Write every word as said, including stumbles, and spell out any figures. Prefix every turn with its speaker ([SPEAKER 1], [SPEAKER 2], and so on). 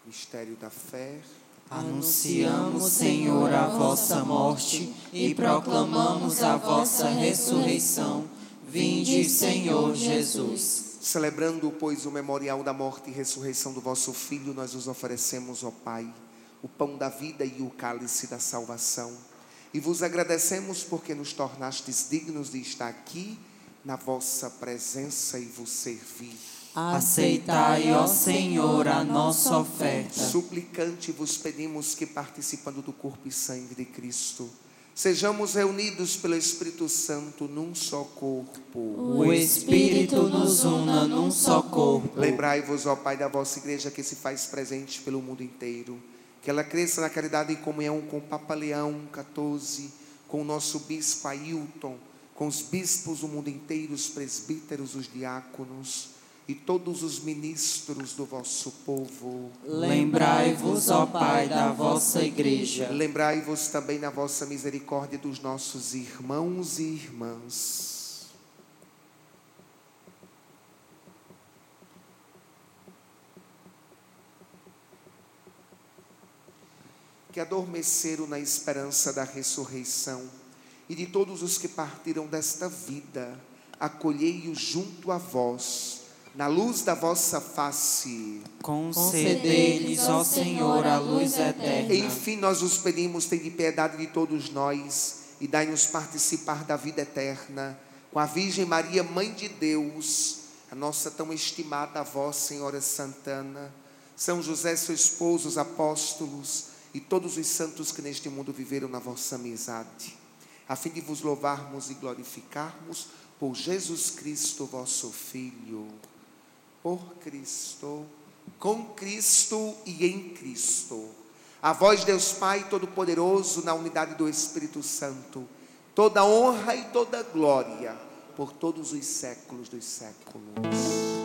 [SPEAKER 1] Mistério da fé.
[SPEAKER 2] Anunciamos, Senhor, a vossa morte e proclamamos a vossa ressurreição. Vinde, Senhor Jesus.
[SPEAKER 1] Celebrando, pois, o memorial da morte e ressurreição do vosso Filho, nós os oferecemos, ó Pai, o pão da vida e o cálice da salvação. E vos agradecemos porque nos tornastes dignos de estar aqui na vossa presença e vos servir.
[SPEAKER 2] Aceitai, ó Senhor, a nossa oferta.
[SPEAKER 1] Suplicante vos pedimos que, participando do corpo e sangue de Cristo, sejamos reunidos pelo Espírito Santo num só corpo.
[SPEAKER 2] O Espírito nos una num só corpo.
[SPEAKER 1] Lembrai-vos, ó Pai, da vossa igreja que se faz presente pelo mundo inteiro. Que ela cresça na caridade e comunhão com o Papa Leão quatorze, com o nosso bispo Ailton, com os bispos do mundo inteiro, os presbíteros, os diáconos e todos os ministros do vosso povo.
[SPEAKER 2] Lembrai-vos, ó Pai, da vossa igreja.
[SPEAKER 1] Lembrai-vos também na vossa misericórdia dos nossos irmãos e irmãs. Que adormeceram na esperança da ressurreição, e de todos os que partiram desta vida, acolhei-os junto a vós, na luz da vossa face.
[SPEAKER 2] Concedei-lhes, ó Senhor, a luz eterna.
[SPEAKER 1] Enfim, nós os pedimos, tende piedade de todos nós e dai-nos participar da vida eterna com a Virgem Maria, Mãe de Deus, a nossa tão estimada avó, Senhora Santana, São José, seu esposo, os apóstolos e todos os santos que neste mundo viveram na vossa amizade, a fim de vos louvarmos e glorificarmos por Jesus Cristo, vosso Filho. Por Cristo, com Cristo e em Cristo. A vós, Deus Pai Todo-Poderoso, na unidade do Espírito Santo, toda honra e toda glória por todos os séculos dos séculos.